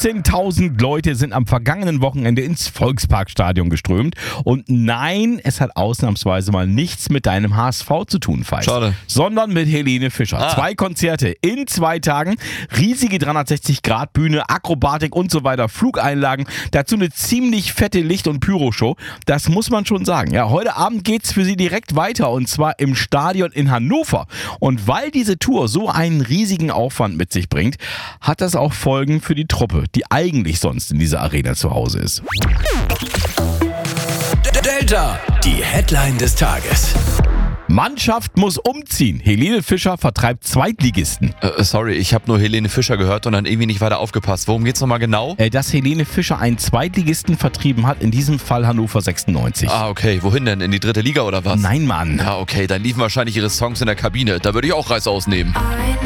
15.000 Leute sind am vergangenen Wochenende ins Volksparkstadion geströmt. Und nein, es hat ausnahmsweise mal nichts mit deinem HSV zu tun, Feist. Schade. Sondern mit Helene Fischer. 2 Konzerte in 2 Tagen, riesige 360-Grad-Bühne, Akrobatik und so weiter, Flugeinlagen, dazu eine ziemlich fette Licht- und Pyroshow. Das muss man schon sagen. Ja, heute Abend geht's für sie direkt weiter und zwar im Stadion in Hannover. Und weil diese Tour so einen riesigen Aufwand mit sich bringt, hat das auch Folgen für die Truppe, die eigentlich sonst in dieser Arena zu Hause ist. Delta, die Headline des Tages. Mannschaft muss umziehen. Helene Fischer vertreibt Zweitligisten. Sorry, ich habe nur Helene Fischer gehört und dann irgendwie nicht weiter aufgepasst. Worum geht's nochmal genau? Dass Helene Fischer einen Zweitligisten vertrieben hat, in diesem Fall Hannover 96. Ah, okay. Wohin denn? In die 3. Liga oder was? Nein, Mann. Ja, okay. Dann liefen wahrscheinlich ihre Songs in der Kabine. Da würde ich auch Reißaus nehmen.